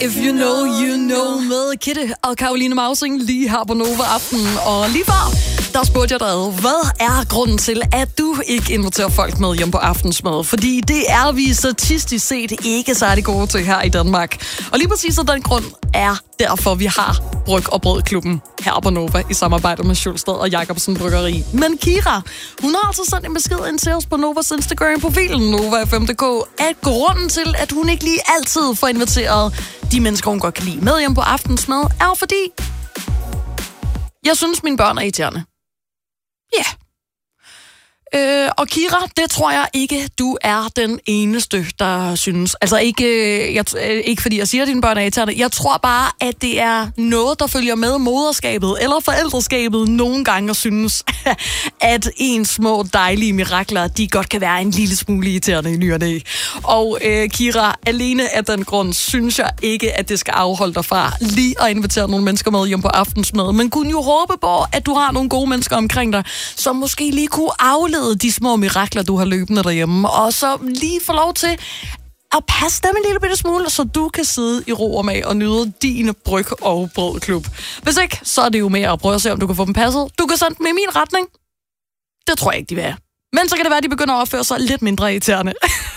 If you know, you know med Kitte og Caroline Mausing lige her på Nova Aften. Og lige før, der spurgte jeg dig, hvad er grunden til, at du ikke inviterer folk med hjem på aftensmad? Fordi det er vi statistisk set ikke særlig gode til her i Danmark. Og lige præcis af den grund er derfor, vi har Bryg og Brødklubben her på Nova i samarbejde med Schulstad og Jacobsen Bryggeri. Men Kira, hun har altså sendt en besked ind til os på Novas Instagram-profilen NovaFM.dk, at grunden til, at hun ikke lige altid får inviteret de mennesker, hun godt kan lide med hjem på aftensmad, er fordi jeg synes, mine børn er irriterende. Ja. Yeah. Og Kira, det tror jeg ikke, du er den eneste, der synes. Altså ikke fordi jeg siger, at dine børn er irriterende. Jeg tror bare, at det er noget, der følger med moderskabet eller forældreskabet nogle gange og synes, at ens små dejlige mirakler, de godt kan være en lille smule irriterende i ny og næ. Og Kira, alene af den grund, synes jeg ikke, at det skal afholde dig fra lige at invitere nogle mennesker med hjem på aftensmad. Men kunne jo håbe på, at du har nogle gode mennesker omkring dig, som måske lige kunne aflede de små mirakler, du har løbende derhjemme, og så lige få lov til at passe dem en lille bitte smule, så du kan sidde i ro og mag og nyde din Bryg- og Brødklub. Hvis ikke, så er det jo med at prøve at se, om du kan få dem passet. Du kan sende dem i min retning. Det tror jeg ikke, de vil have. Men så kan det være, at de begynder at opføre sig lidt mindre irriterende.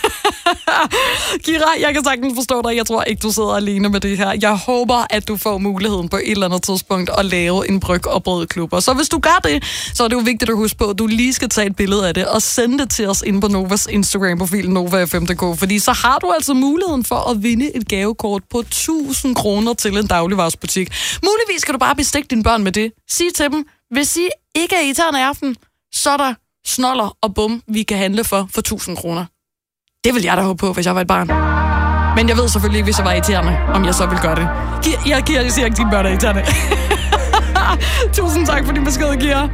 Kira, jeg kan sagtens forstå dig. Jeg tror ikke, du sidder alene med det her. Jeg håber, at du får muligheden på et eller andet tidspunkt at lave en Bryg- og Brødklub. Og så hvis du gør det, så er det jo vigtigt at huske på, at du lige skal tage et billede af det og sende det til os inde på Novas Instagram-profil NovaFM.dk. Fordi så har du altså muligheden for at vinde et gavekort på 1000 kroner til en dagligvaresbutik. Muligvis kan du bare bestikke dine børn med det. Sig til dem, hvis I ikke er irriterende i aften, så er der snoller og bum, vi kan handle for 1000 kroner. Det vil jeg da håbe på, hvis jeg var et barn. Men jeg ved selvfølgelig ikke, hvis jeg var irriterende, om jeg så vil gøre det. Jeg siger ikke, dine børn er irriterende. Tusind tak for din besked, Kira.